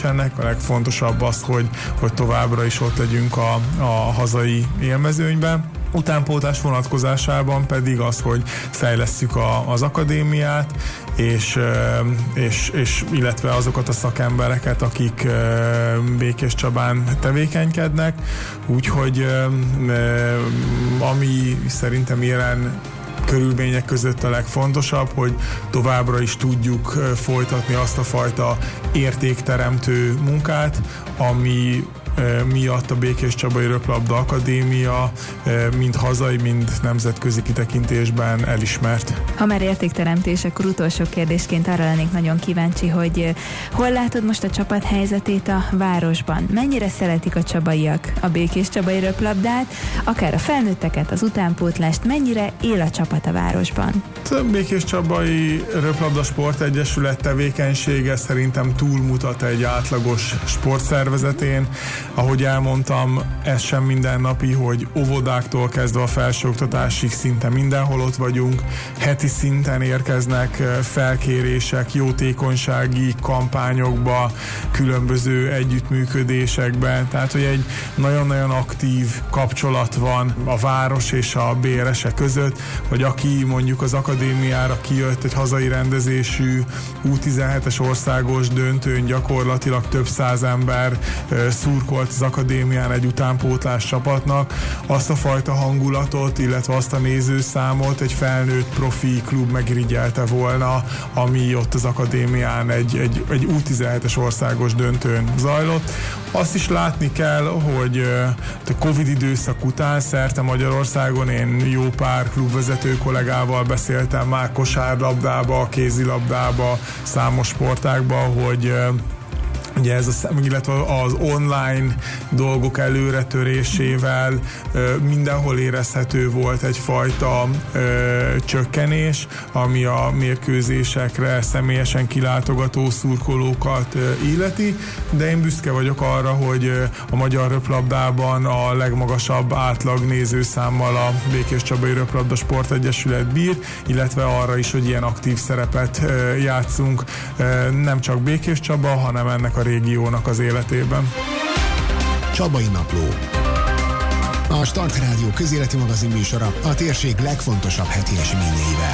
ennek. A legfontosabb az, hogy továbbra is ott legyünk a hazai élmezőnyben. Utánpótlás vonatkozásában pedig az, hogy fejlesszük az akadémiát, és illetve azokat a szakembereket, akik Békéscsabán tevékenykednek. Úgyhogy ami szerintem jelen körülmények között a legfontosabb, hogy továbbra is tudjuk folytatni azt a fajta értékteremtő munkát, ami miatt a Békéscsabai Röplabda Akadémia mind hazai, mind nemzetközi kitekintésben elismert. Ha már értékteremtés, akkor utolsó kérdésként arra lennék nagyon kíváncsi, hogy hol látod most a csapat helyzetét a városban? Mennyire szeretik a csabaiak a Békéscsabai Röplabdát, akár a felnőtteket, az utánpótlást, mennyire él a csapat a városban? A Békéscsabai Röplabda Sportegyesület tevékenysége szerintem túlmutat egy átlagos sportszervezetén. Ahogy elmondtam, ez sem mindennapi, hogy óvodáktól kezdve a felsőoktatásig szinte mindenhol ott vagyunk. Heti szinten érkeznek felkérések, jótékonysági kampányokba, különböző együttműködésekben. Tehát, hogy egy nagyon-nagyon aktív kapcsolat van a város és a BRS-e között, hogy aki mondjuk az akadémiára kijött egy hazai rendezésű U17-es országos döntőn, gyakorlatilag több száz ember szurkolt az akadémián egy utánpótlás csapatnak, azt a fajta hangulatot, illetve azt a nézőszámot egy felnőtt profi klub megirigyelte volna, ami ott az akadémián egy U17-es országos döntőn zajlott. Azt is látni kell, hogy a Covid időszak után szerte Magyarországon én jó pár klubvezető kollégával beszéltem már kosárlabdába, kézilabdába, számos sportágban, hogy ugye illetve az online dolgok előretörésével mindenhol érezhető volt egyfajta csökkenés, ami a mérkőzésekre személyesen kilátogató szurkolókat illeti, de én büszke vagyok arra, hogy a magyar röplabdában a legmagasabb átlag nézőszámmal a Békéscsabai Röplabda Sportegyesület bír, illetve arra is, hogy ilyen aktív szerepet játszunk nem csak Békéscsaba, hanem ennek a régiónak az életében. Csabai Napló. A Start Rádió közéleti magazin műsora a térség legfontosabb heti eseményeivel.